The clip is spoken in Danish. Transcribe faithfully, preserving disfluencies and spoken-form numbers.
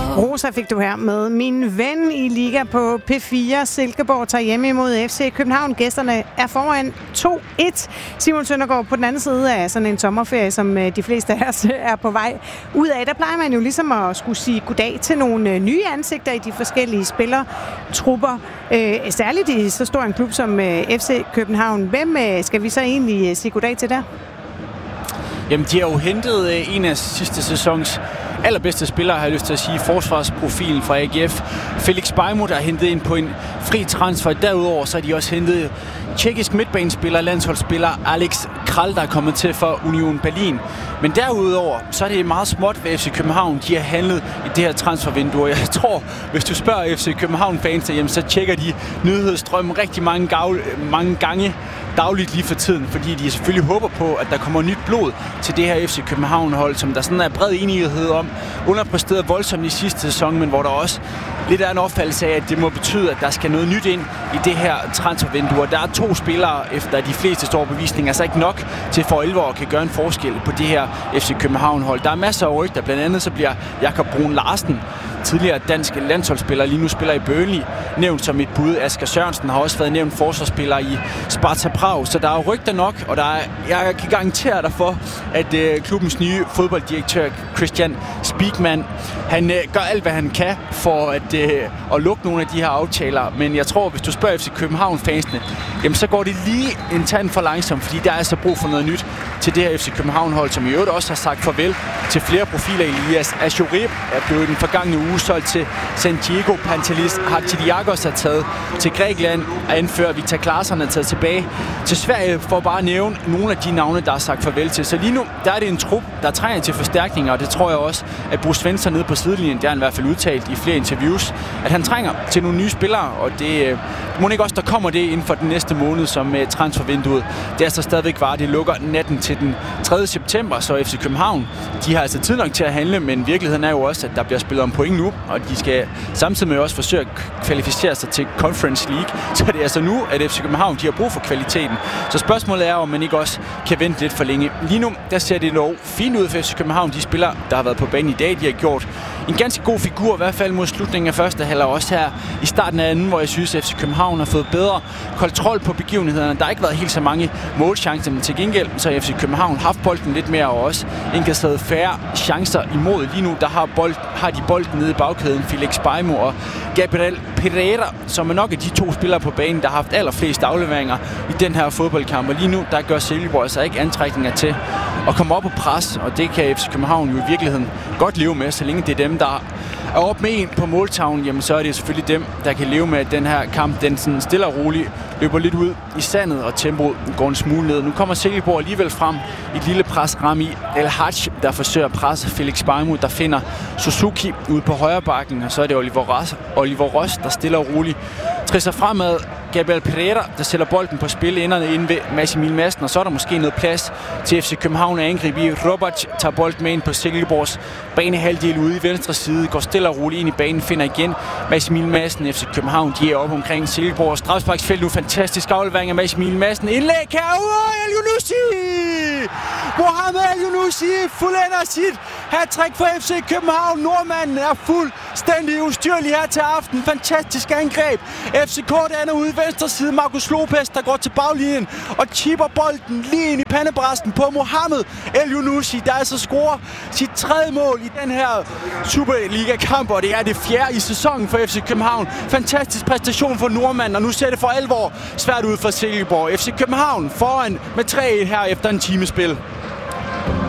Rosa fik du her med Min Ven i Liga på P fire. Silkeborg tager hjemme imod F C København. Gæsterne er foran to et. Simon Søndergaard, på den anden side af sådan en sommerferie, som de fleste af os er på vej ud af, der plejer man jo ligesom at skulle sige goddag til nogle nye ansigter i de forskellige spillertrupper. Øh, særligt i så stor en klub som F C København. Hvem skal vi så egentlig sige goddag til der? Jamen, de har jo hentet en af sidste sæsons allerbedste spillere, har jeg lyst til at sige, forsvarsprofilen fra A G F. Felix Beimo, der er hentet ind på en fri transfer. Derudover så har de også hentet tjekkisk midtbanespiller, landsholdsspiller Alex Kral, der er kommet til for Union Berlin. Men derudover, så er det meget småt ved F C København. De har handlet i det her transfervindue. Jeg tror, hvis du spørger F C København-fans, så tjekker de nyhedsstrømmen rigtig mange, gavl, mange gange dagligt lige for tiden, fordi de selvfølgelig håber på, at der kommer nyt blod til det her F C København-hold, som der sådan er bred enighed om, underpræsteret voldsomt i sidste sæson, men hvor der også lidt er en opfattelse af, at det må betyde, at der skal noget nyt ind i det her transfervindue. Der er to spillere, efter de fleste store bevisninger, altså ikke nok til for alvor at kan gøre en forskel på det her F C København-hold. Der er masser af rygter, blandt andet så bliver Jakob Brun Larsen, tidligere dansk landsholdsspiller, lige nu spiller i Burnley, nævnt som et bud. Asger Sørensen har også været nævnt forsvarsspiller i Sparta Prag, så der er rygter nok, og der er, jeg kan garantere dig for, at øh, klubbens nye fodbolddirektør Christian Spiegmann, han øh, gør alt, hvad han kan for at, øh, at lukke nogle af de her aftaler, men jeg tror, hvis du spørger F C København-fansene, jamen så går det lige en tand for langsomt, fordi der er altså brug for noget nyt til det her F C København-hold, som i øvrigt også har sagt farvel til flere profiler. Elias Ashurib er blevet den forgangne uge solgt til Santiago. Pantelis Hatzidakos er taget til Grækenland, og anfører Victor Claesson er taget tilbage til Sverige, for bare at nævne nogle af de navne, der er sagt farvel til. Så lige nu, der er det en trup, der trænger til forstærkninger, og det tror jeg også, at Bruce Svensson nede på sidelinjen, det har han i hvert fald udtalt i flere interviews, at han trænger til nogle nye spillere, og det må ikke også, der kommer det inden for den næste måned, som transfervinduet. Det er så stadigvæk var, det lukker natten til den tredje september, så F C København, de har altså tid nok til at handle, men virkeligheden er jo også, at der bliver spillet om point nu, og de skal samtidig med også forsøge at kvalificere sig til Conference League. Så det er altså nu, at F C København, de har brug for kvaliteten. Så spørgsmålet er, om man ikke også kan vente lidt for længe. Lige nu, der ser det dog fint ud for F C København. De spillere, der har været på banen i dag, de har gjort en ganske god figur, i hvert fald mod slutningen af første halvleg, også her i starten af anden, hvor jeg synes, at F C København har fået bedre kontrol på begivenhederne. Der har ikke været helt så mange målchancer, men til gengæld så har F C København haft bolden lidt mere, og også indkasseret færre chancer imod. Lige nu, der har, bold, har de bolden nede i bagkæden, Felix Beimo og Gabriel Pereira, som er nok af de to spillere på banen, der har haft allerflest afleveringer i den her fodboldkamp. Og lige nu, der gør Silkeborg altså ikke antrækninger til at komme op og pres, og det kan F C København jo i virkeligheden godt leve med, så længe det er dem, der er op med en på måltavlen, jamen så er det selvfølgelig dem, der kan leve med, at den her kamp, den sådan stille og roligt løber lidt ud i sandet, og tempoet går en smule ned. Nu kommer Silkeborg alligevel frem i et lille pres. Rami El Hadj, der forsøger at presse Felix Beimo, der finder Suzuki ude på højre bakken, og så er det Oliver Ross, Oliver Ross der stille og roligt trisser fremad. Gabriel Pereira, der sætter bolden på spil inderne inde ved Massimil Madsen, og så er der måske noget plads til F C København at angribe i. Robert tager bolden med ind på Silkeborgs banehalvdel ude i venstre side, går stille og roligt ind i banen, finder igen Massimil Madsen. F C København, de er oppe omkring Silkeborgs strafsparksfelt nu. Fantastisk aflevering af Massimil Madsen. Indlæg herude, El Younousi! Mohamed El Younousi fuldender sit hat-trick for F C København. Nordmanden er fuldstændig ustyrlig her til aften. Fantastisk angreb. F C K der ude i venstre side. Marcus Lopez, der går til baglinjen og chipper bolden lige ind i pandebræsten på Mohamed El Younousi, der altså scorer sit tredje mål i den her Superliga-kamp, og det er det fjerde i sæsonen for F C København. Fantastisk præstation for nordmanden, og nu ser det for alvor svært ud for Silkeborg. F C København foran med tre et her efter en timespil.